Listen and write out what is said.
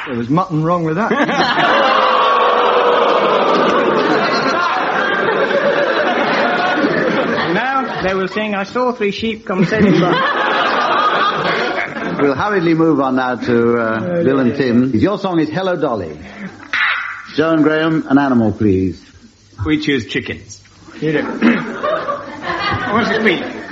There was mutton wrong with that. Now they will sing, I saw 3 sheep come sailing by. We'll hurriedly move on now to Bill and Tim. Your song is Hello Dolly. Joe and Graham, an animal, please. We choose chickens. You do. What's it mean?